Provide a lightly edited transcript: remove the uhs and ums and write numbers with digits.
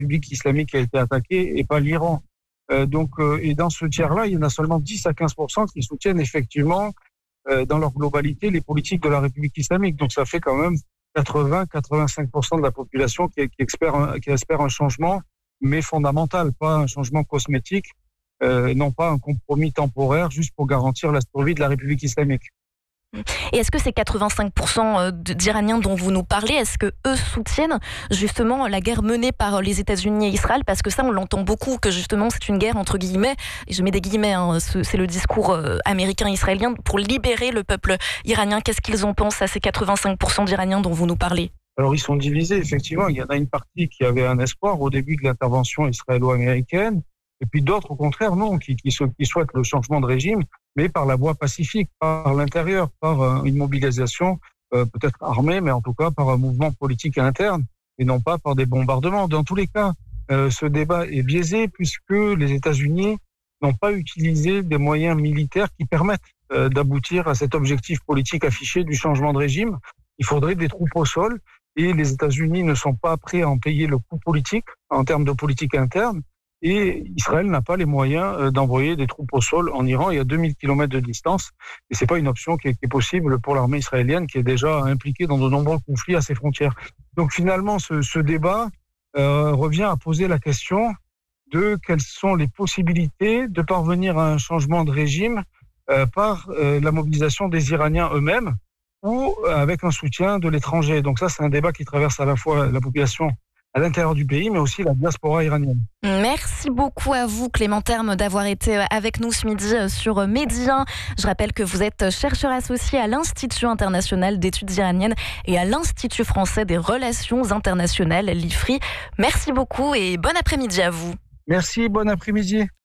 République islamique qui a été attaquée et pas l'Iran. Et dans ce tiers-là, il y en a seulement 10 à 15% qui soutiennent effectivement dans leur globalité les politiques de la République islamique. Donc ça fait quand même 80-85% de la population qui espère un changement, mais fondamental, pas un changement cosmétique, non pas un compromis temporaire juste pour garantir la survie de la République islamique. Et est-ce que ces 85% d'Iraniens dont vous nous parlez, est-ce que eux soutiennent justement la guerre menée par les États-Unis et Israël? Parce que ça, on l'entend beaucoup, que justement c'est une guerre entre guillemets, et je mets des guillemets, c'est le discours américain-israélien pour libérer le peuple iranien. Qu'est-ce qu'ils en pensent à ces 85% d'Iraniens dont vous nous parlez? Alors ils sont divisés, effectivement. Il y en a une partie qui avait un espoir au début de l'intervention israélo-américaine, et puis d'autres, au contraire, non, qui souhaitent le changement de régime, mais par la voie pacifique, par l'intérieur, par une mobilisation peut-être armée, mais en tout cas par un mouvement politique interne, et non pas par des bombardements. Dans tous les cas, ce débat est biaisé puisque les États-Unis n'ont pas utilisé des moyens militaires qui permettent d'aboutir à cet objectif politique affiché du changement de régime. Il faudrait des troupes au sol, et les États-Unis ne sont pas prêts à en payer le coût politique en termes de politique interne. Et Israël n'a pas les moyens d'envoyer des troupes au sol en Iran. Il y a 2000 km de distance. Et c'est pas une option qui est possible pour l'armée israélienne qui est déjà impliquée dans de nombreux conflits à ses frontières. Donc finalement, ce débat revient à poser la question de quelles sont les possibilités de parvenir à un changement de régime par la mobilisation des Iraniens eux-mêmes ou avec un soutien de l'étranger. Donc ça, c'est un débat qui traverse à la fois la population à l'intérieur du pays, mais aussi la diaspora iranienne. Merci beaucoup à vous, Clément Terme, d'avoir été avec nous ce midi sur Medi 1. Je rappelle que vous êtes chercheur associé à l'Institut international d'études iraniennes et à l'Institut français des relations internationales, l'IFRI. Merci beaucoup et bon après-midi à vous. Merci, bon après-midi.